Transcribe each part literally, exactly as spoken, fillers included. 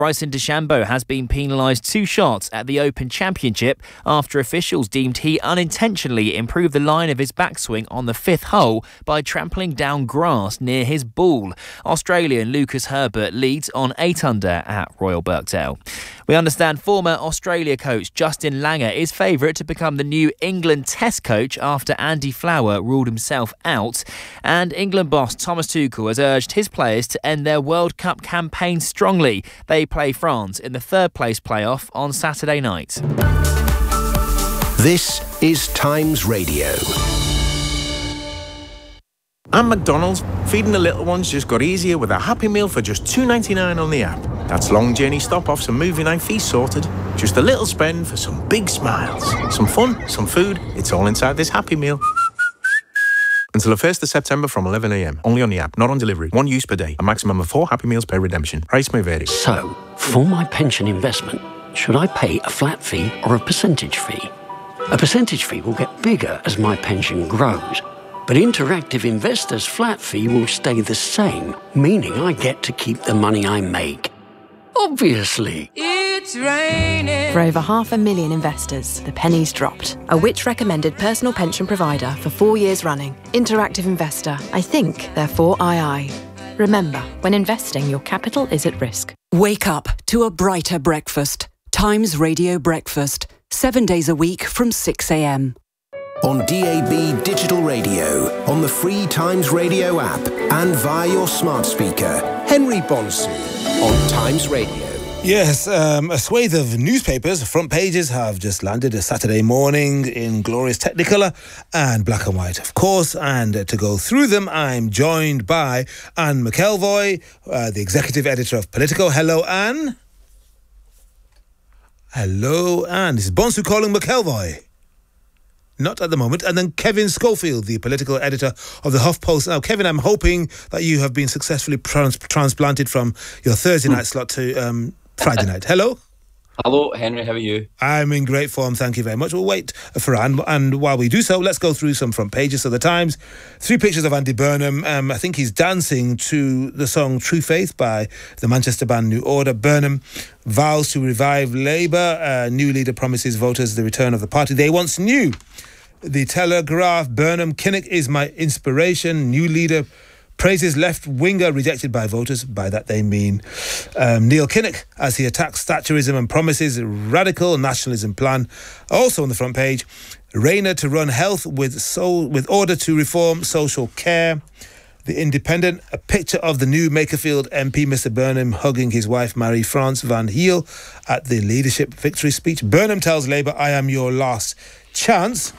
Bryson DeChambeau has been penalised two shots at the Open Championship after officials deemed he unintentionally improved the line of his backswing on the fifth hole by trampling down grass near his ball. Australian Lucas Herbert leads on eight under at Royal Birkdale. We understand former Australia coach Justin Langer is favourite to become the new England Test coach after Andy Flower ruled himself out. And England boss Thomas Tuchel has urged his players to end their World Cup campaign strongly. They play France in the third place playoff on Saturday night. This is Times Radio. At McDonald's, feeding the little ones just got easier with a Happy Meal for just two ninety-nine on the app. That's long journey stop-offs and movie night feast sorted. Just a little spend for some big smiles. Some fun, some food, it's all inside this Happy Meal. Until the first of September from eleven a m. Only on the app, not on delivery. One use per day. A maximum of four Happy Meals per redemption. Price may vary. So, for my pension investment, should I pay a flat fee or a percentage fee? A percentage fee will get bigger as my pension grows. But Interactive Investor's flat fee will stay the same, meaning I get to keep the money I make. Obviously. It's raining. For over half a million investors, the penny's dropped. A Which recommended personal pension provider for four years running. Interactive Investor. I think, therefore I I. Remember, when investing, your capital is at risk. Wake up to a brighter breakfast. Times Radio Breakfast. Seven days a week from six a m. On D A B digital radio, on the free Times Radio app, and via your smart speaker. Henry Bonsu on Times Radio. Yes, um, a swathe of newspapers, front pages, have just landed a Saturday morning in glorious Technicolor and black and white, of course. And uh, to go through them, I'm joined by Anne McElvoy, uh, the executive editor of Politico. Hello, Anne. Hello, Anne. This is Bonsu calling McElvoy. Not at the moment. And then Kevin Schofield, the political editor of the HuffPost. Now, Kevin, I'm hoping that you have been successfully trans- transplanted from your Thursday night slot to um, Friday night. Hello? Hello, Henry. How are you? I'm in great form. Thank you very much. We'll wait for Anne. And while we do so, let's go through some front pages of the Times. Three pictures of Andy Burnham. Um, I think he's dancing to the song True Faith by the Manchester band New Order. Burnham vows to revive Labour. Uh, new leader promises voters the return of the party they once knew. The Telegraph, Burnham, Kinnock is my inspiration. New leader praises left-winger rejected by voters. By that they mean um, Neil Kinnock, as he attacks Thatcherism and promises a radical nationalism plan. Also on the front page, Rayner to run health with, so, with order to reform social care. The Independent, a picture of the new Makerfield M P, Mister Burnham, hugging his wife, Marie-France Van Heel, at the leadership victory speech. Burnham tells Labour, I am your last chance.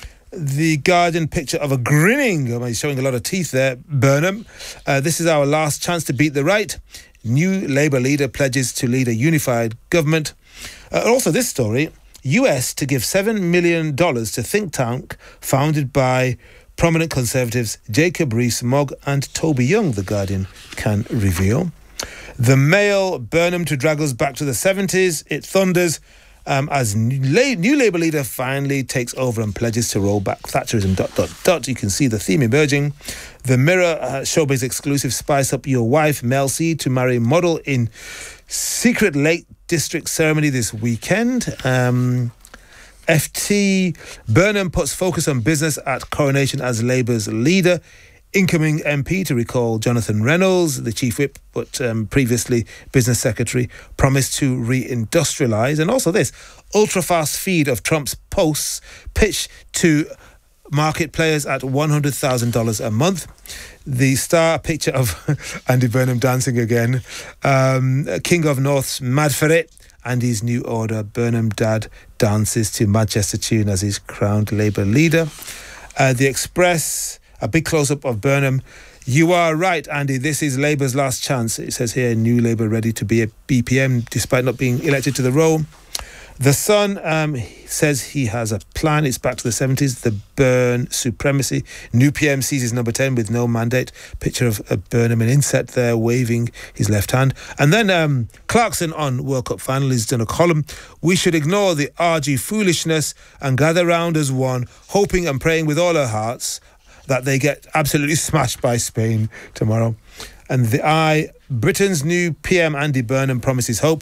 The Guardian, picture of a grinning, I mean, he's showing a lot of teeth there, Burnham. Uh, this is our last chance to beat the right. New Labour leader pledges to lead a unified government. Uh, also this story, U S to give seven million dollars to think tank founded by prominent Conservatives Jacob Rees-Mogg and Toby Young, The Guardian can reveal. The Mail, Burnham to drag us back to the seventies. It thunders Um, as new, La- new Labour leader finally takes over and pledges to roll back Thatcherism, dot, dot, dot. You can see the theme emerging. The Mirror, uh, Showbiz exclusive, spice up your wife, Mel C, to marry model in secret Lake District ceremony this weekend. Um, F T, Burnham puts focus on business at coronation as Labour's leader. Incoming M P, to recall Jonathan Reynolds, the chief whip, but um, previously business secretary, promised to re-industrialise. And also this, ultra-fast feed of Trump's posts pitched to market players at one hundred thousand dollars a month. The Star, picture of Andy Burnham dancing again. Um, King of North's Mad for It. Andy's new order, Burnham dad dances to Manchester tune as he's crowned Labour leader. Uh, the Express, a big close-up of Burnham. You are right, Andy. This is Labour's last chance. It says here, new Labour ready to be a B P M despite not being elected to the role. The Sun um, says he has a plan. It's back to the seventies. The Burn supremacy. New P M seizes number ten with no mandate. Picture of uh, Burnham in inset there, waving his left hand. And then um, Clarkson on World Cup final has done a column. We should ignore the R G foolishness and gather round as one, hoping and praying with all our hearts that they get absolutely smashed by Spain tomorrow. And the I, Britain's new P M Andy Burnham promises hope